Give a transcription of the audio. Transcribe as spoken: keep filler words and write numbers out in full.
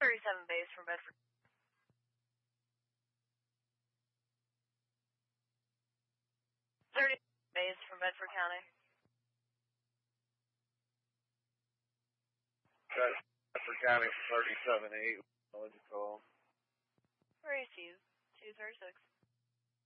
thirty-seven base from Bedford. thirty base from Bedford County. Okay, Bedford County thirty-seven eight. What'd you call? Where is you? two thirty-six.